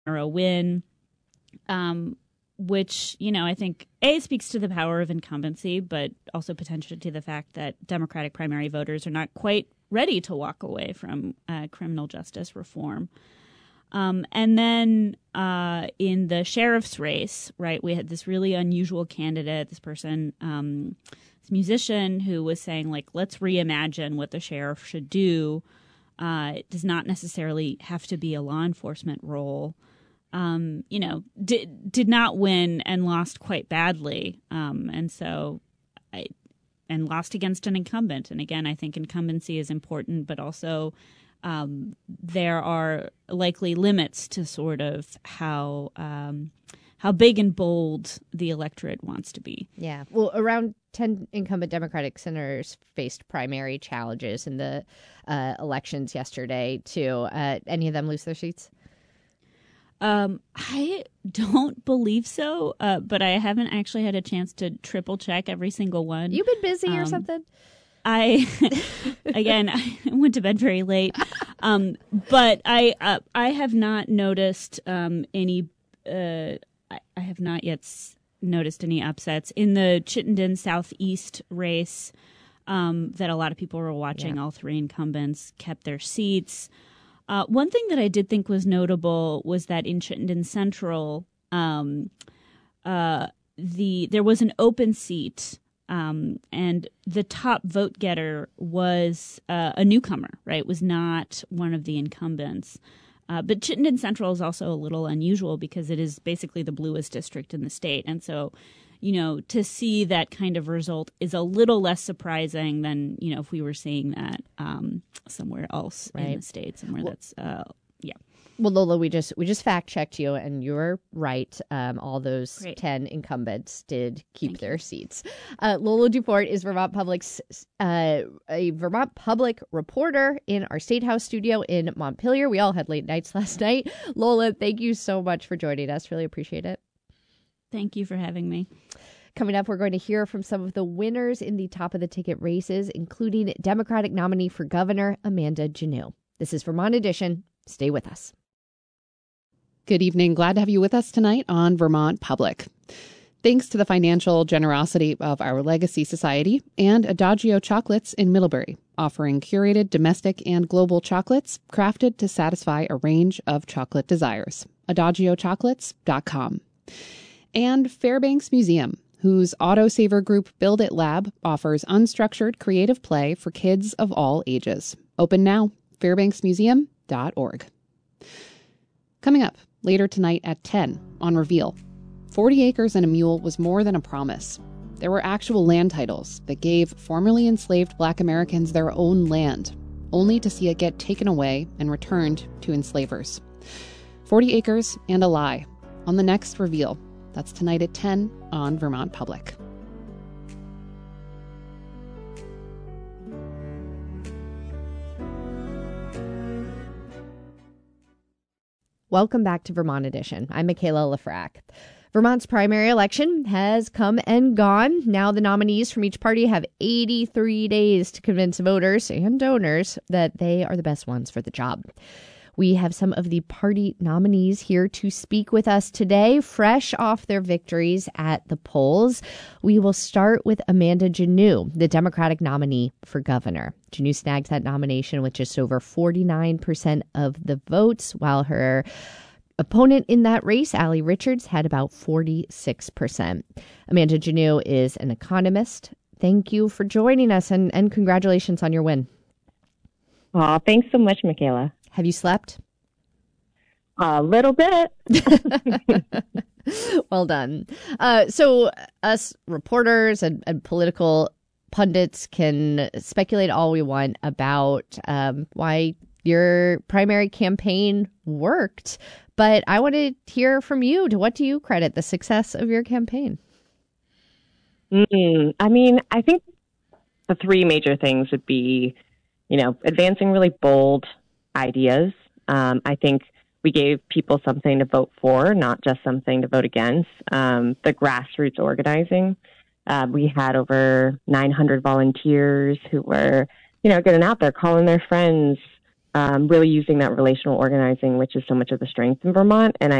or a win, which, I think, speaks to the power of incumbency, but also potentially to the fact that Democratic primary voters are not quite ready to walk away from criminal justice reform. And then in the sheriff's race, right, we had this really unusual candidate, this person, this musician who was saying, like, let's reimagine what the sheriff should do. It does not necessarily have to be a law enforcement role. Did not win and lost quite badly. And lost against an incumbent. And again, I think incumbency is important, but also there are likely limits to sort of how big and bold the electorate wants to be. Yeah. Well, around 10 incumbent Democratic senators faced primary challenges in the elections yesterday, too. Any of them lose their seats? I don't believe so, but I haven't actually had a chance to triple check every single one. You've been busy or something? I went to bed very late, but I have not noticed any. I have not yet noticed any upsets in the Chittenden Southeast race that a lot of people were watching. Yeah. All three incumbents kept their seats. One thing that I did think was notable was that in Chittenden Central, there was an open seat. And the top vote getter was a newcomer, right? Was not one of the incumbents. But Chittenden Central is also a little unusual because it is basically the bluest district in the state. And so, to see that kind of result is a little less surprising than, if we were seeing that somewhere else in the state, somewhere that's, yeah. Well, Lola, we just fact checked you, and you're right. All those Great. 10 incumbents did keep their seats. Lola Duport is Vermont Public's a Vermont Public reporter in our State House studio in Montpelier. We all had late nights last night. Lola, thank you so much for joining us. Really appreciate it. Thank you for having me. Coming up, we're going to hear from some of the winners in the top of the ticket races, including Democratic nominee for governor Amanda Janneau. This is Vermont Edition. Stay with us. Good evening. Glad to have you with us tonight on Vermont Public. Thanks to the financial generosity of our Legacy Society and Adagio Chocolates in Middlebury, offering curated domestic and global chocolates crafted to satisfy a range of chocolate desires. AdagioChocolates.com. And Fairbanks Museum, whose autosaver group Build It Lab offers unstructured creative play for kids of all ages. Open now, fairbanksmuseum.org. Coming up later tonight at 10 on Reveal, 40 Acres and a Mule was more than a promise. There were actual land titles that gave formerly enslaved Black Americans their own land, only to see it get taken away and returned to enslavers. 40 Acres and a Lie on the next Reveal. That's tonight at 10 on Vermont Public. Welcome back to Vermont Edition. I'm Michaela Lafrac. Vermont's primary election has come and gone. Now the nominees from each party have 83 days to convince voters and donors that they are the best ones for the job. We have some of the party nominees here to speak with us today, fresh off their victories at the polls. We will start with Amanda Janneau, the Democratic nominee for governor. Janneau snagged that nomination with just over 49% of the votes, while her opponent in that race, Allie Richards, had about 46%. Amanda Janneau is an economist. Thank you for joining us, and congratulations on your win. Aw, thanks so much, Michaela. Have you slept? A little bit. Well done. So us reporters and political pundits can speculate all we want about why your primary campaign worked. But I want to hear from you. To what do you credit the success of your campaign? I mean, I think the three major things would be, advancing really bold ideas. I think we gave people something to vote for, not just something to vote against. The grassroots organizing. We had over 900 volunteers who were, getting out there, calling their friends, really using that relational organizing, which is so much of the strength in Vermont. And